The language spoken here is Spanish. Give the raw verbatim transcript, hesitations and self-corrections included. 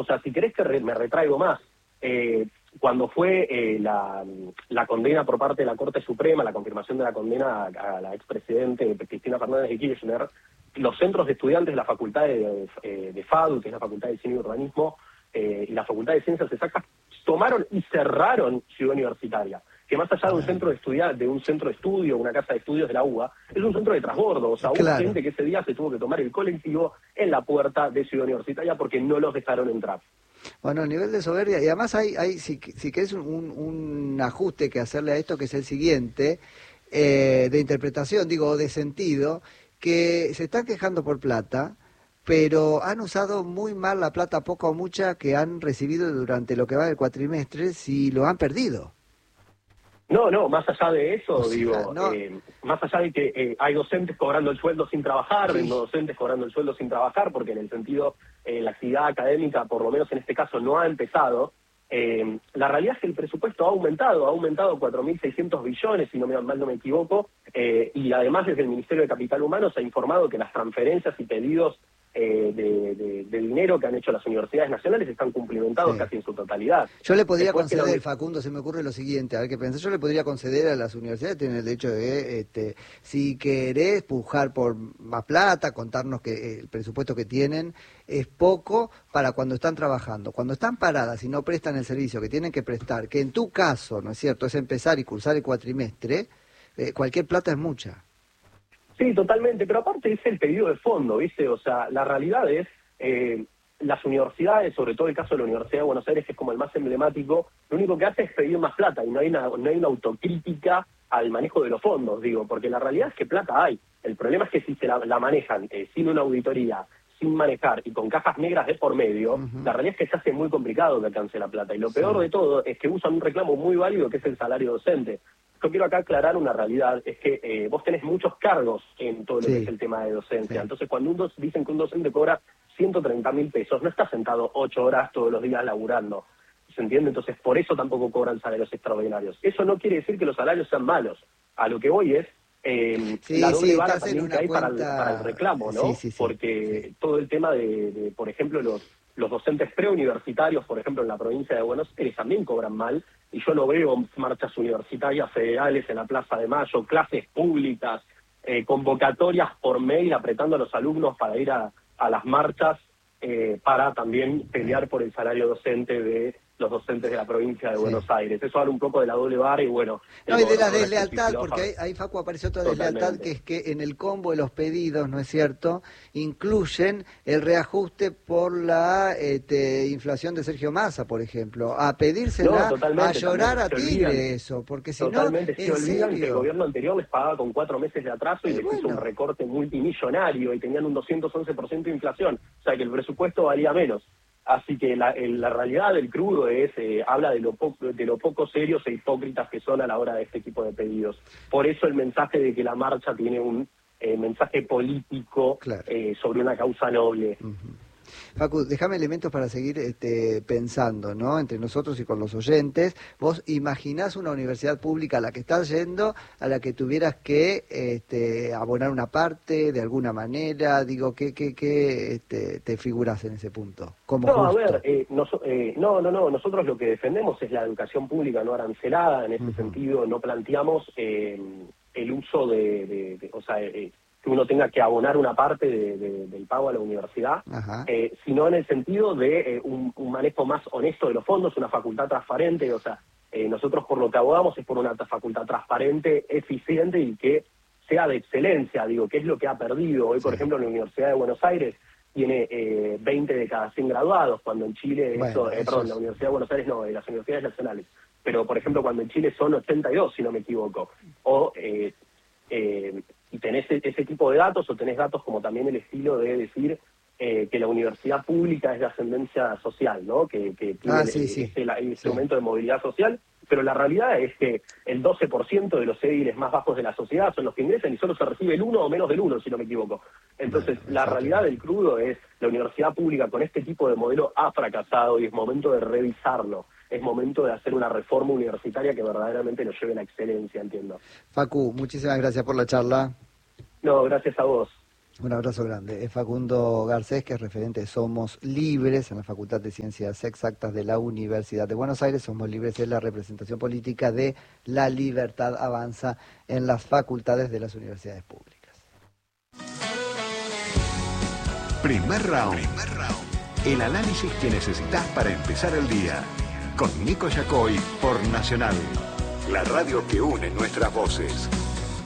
o sea, si querés que re, me retraigo más, eh, cuando fue eh, la, la condena por parte de la Corte Suprema, la confirmación de la condena a, a la expresidente Cristina Fernández de Kirchner, los centros de estudiantes de la Facultad de, de, de FADU, que es la Facultad de Diseño y Urbanismo, eh, y la Facultad de Ciencias Exactas, tomaron y cerraron Ciudad Universitaria, que más allá de un centro de estudia, de un centro de estudio, una casa de estudios de la U B A, es un centro de transbordo. O sea, hubo claro. gente que ese día se tuvo que tomar el colectivo en la puerta de Ciudad Universitaria porque no los dejaron entrar. Bueno, a nivel de soberbia, y además hay, hay si, si querés, un, un ajuste que hacerle a esto, que es el siguiente, eh, de interpretación, digo, de sentido, que se están quejando por plata, pero han usado muy mal la plata, poca o mucha, que han recibido durante lo que va del cuatrimestre, si lo han perdido. No, no, más allá de eso, o sea, digo, no... eh, más allá de que eh, hay docentes cobrando el sueldo sin trabajar, sí. no docentes cobrando el sueldo sin trabajar, porque en el sentido, eh, la actividad académica, por lo menos en este caso, no ha empezado, eh, la realidad es que el presupuesto ha aumentado, ha aumentado cuatro mil seiscientos billones, si no me, mal no me equivoco, eh, y además desde el Ministerio de Capital Humano se ha informado que las transferencias y pedidos Eh, de, de, de dinero que han hecho las universidades nacionales están cumplimentados sí. casi en su totalidad. Yo le podría Después conceder, la... Facundo, se me ocurre lo siguiente, a ver qué pensás, yo le podría conceder a las universidades, tienen el derecho de, este, si querés pujar por más plata, contarnos que eh, el presupuesto que tienen es poco para cuando están trabajando. Cuando están paradas y no prestan el servicio que tienen que prestar, que en tu caso, ¿no es cierto?, es empezar y cursar el cuatrimestre, eh, cualquier plata es mucha. Sí, totalmente, pero aparte es el pedido de fondo, ¿viste? O sea, la realidad es, eh, las universidades, sobre todo el caso de la Universidad de Buenos Aires, que es como el más emblemático, lo único que hace es pedir más plata y no hay una, no hay una autocrítica al manejo de los fondos, digo, porque la realidad es que plata hay. El problema es que si se la, la manejan eh, sin una auditoría, sin manejar y con cajas negras de por medio, uh-huh. la realidad es que se hace muy complicado que alcance la plata. Y lo peor sí. de todo es que usan un reclamo muy válido que es el salario docente. Yo quiero acá aclarar una realidad, es que eh, vos tenés muchos cargos en todo lo sí. que es el tema de docencia. Sí. Entonces, cuando un dos, dicen que un docente cobra ciento treinta mil pesos, no está sentado ocho horas todos los días laburando. ¿Se entiende? Entonces, por eso tampoco cobran salarios extraordinarios. Eso no quiere decir que los salarios sean malos. A lo que voy es eh, sí, la doble sí, vara también que hay cuenta... para, el, para el reclamo, ¿no? Sí, sí, sí, Porque sí. todo el tema de, de, por ejemplo, los, los docentes preuniversitarios, por ejemplo, en la provincia de Buenos Aires, también cobran mal. Y yo no veo marchas universitarias federales en la Plaza de Mayo, clases públicas, eh, convocatorias por mail apretando a los alumnos para ir a, a las marchas, eh, para también pelear por el salario docente de los docentes de la provincia de sí. Buenos Aires. Eso habla un poco de la doble vara y bueno... No, y de la deslealtad, porque ahí, ahí, Facu, aparece otra Totalmente. deslealtad, que es que en el combo de los pedidos, ¿no es cierto?, incluyen el reajuste por la este, inflación de Sergio Massa, por ejemplo, a pedírsela, no, a llorar a Tigre eso, porque si totalmente, no, se olvidan serio? que el gobierno anterior les pagaba con cuatro meses de atraso y eh, les bueno. hizo un recorte multimillonario y tenían un doscientos once por ciento de inflación, o sea que el presupuesto valía menos. Así que la, la realidad del crudo es eh, habla de lo, poco, de lo poco serios e hipócritas que son a la hora de este tipo de pedidos. Por eso el mensaje de que la marcha tiene un eh, mensaje político claro. eh, sobre una causa noble. Uh-huh. Facu, déjame elementos para seguir este, pensando, ¿no? Entre nosotros y con los oyentes. Vos imaginás una universidad pública a la que estás yendo, a la que tuvieras que este, abonar una parte de alguna manera. Digo, ¿qué, qué, qué este, te figurás en ese punto? Como no, justo. a ver, eh, no, eh, no, no, no. Nosotros lo que defendemos es la educación pública no arancelada. En ese uh-huh. sentido, no planteamos eh, el uso de, de, de o sea, eh, que uno tenga que abonar una parte de, de, del pago a la universidad, eh, sino en el sentido de eh, un, un manejo más honesto de los fondos, una facultad transparente. O sea, eh, nosotros por lo que abogamos es por una facultad transparente, eficiente y que sea de excelencia, digo, que es lo que ha perdido. Hoy, por sí. ejemplo, la Universidad de Buenos Aires tiene eh, veinte de cada cien graduados, cuando en Chile, bueno, eso, eh, perdón, es... la Universidad de Buenos Aires no, de las universidades nacionales, pero por ejemplo cuando en Chile son ochenta y dos, si no me equivoco, o... Eh, eh, y tenés ese tipo de datos, o tenés datos como también el estilo de decir eh, que la universidad pública es de ascendencia social, ¿no? Que, que tiene ah, sí, el, sí. el, el instrumento sí. de movilidad social, pero la realidad es que el doce por ciento de los ediles más bajos de la sociedad son los que ingresan y solo se recibe el uno o menos del uno, si no me equivoco. Entonces, bueno, la realidad del crudo es la universidad pública con este tipo de modelo ha fracasado y es momento de revisarlo. Es momento de hacer una reforma universitaria que verdaderamente nos lleve a la excelencia, entiendo. Facu, muchísimas gracias por la charla. No, gracias a vos. Un abrazo grande. Es Facundo Garcés, que es referente de Somos Libres en la Facultad de Ciencias Exactas de la Universidad de Buenos Aires. Somos Libres es la representación política de La Libertad Avanza en las facultades de las universidades públicas. Primer round. Primer round. El análisis que necesitas para empezar el día. Con Nico Yacoy por Nacional. La radio que une nuestras voces.